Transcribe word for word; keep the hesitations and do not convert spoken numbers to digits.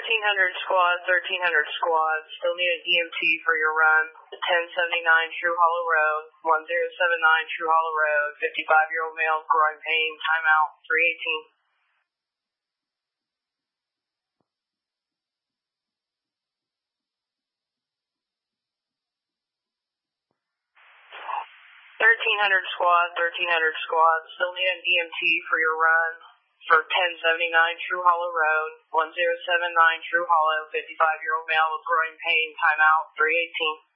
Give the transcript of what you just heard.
thirteen hundred squad, thirteen hundred squad, still need an E M T for your run. ten seventy-nine True Hollow Road, one zero seven nine True Hollow Road, fifty-five-year-old male, growing pain, timeout, three eighteen. thirteen hundred squad, thirteen hundred squad, still need an E M T for your run. For ten seventy-nine True Hollow Road, one zero seven nine True Hollow, fifty-five-year-old male with growing pain, timeout, three eighteen.